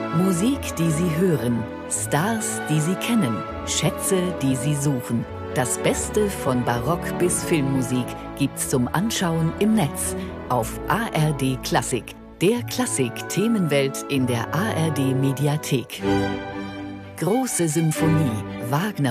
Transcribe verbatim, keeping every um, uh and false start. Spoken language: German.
Musik, die Sie hören, Stars, die Sie kennen, Schätze, die Sie suchen. Das Beste von Barock bis Filmmusik gibt's zum Anschauen im Netz auf A R D Klassik, der Klassik-Themenwelt in der A R D Mediathek. Große Symphonie, Wagner